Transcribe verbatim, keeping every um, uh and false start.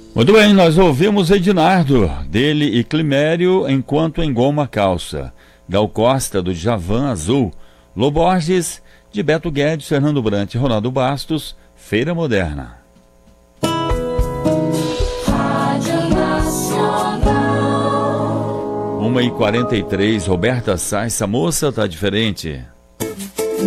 Muito bem, nós ouvimos Ednardo, dele e Climério, Enquanto Engoma a Calça, Gal Costa, do Djavan Azul, Lô Borges, de Beto Guedes, Fernando Brant e Ronaldo Bastos, Feira Moderna. Rádio Nacional. uma e quarenta e três, Roberta Sá, essa moça tá diferente.